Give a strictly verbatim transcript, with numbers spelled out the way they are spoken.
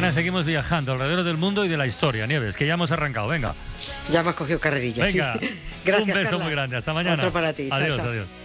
mañana seguimos viajando alrededor del mundo y de la historia, Nieves, que ya hemos arrancado. Venga. Ya me has cogido carrerilla. Venga. Gracias, un beso Carla. muy grande. Hasta mañana. Otro para ti. Adiós, Chao, chao. adiós.